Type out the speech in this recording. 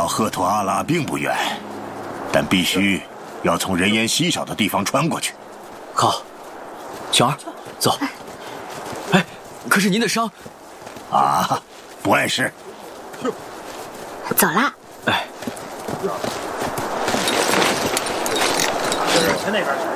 赫图阿拉并不远，但必须要从人烟稀少的地方穿过去。 好，晴儿，走。哎，可是您的伤啊，不碍事。 走啦。 哎， 先那边去。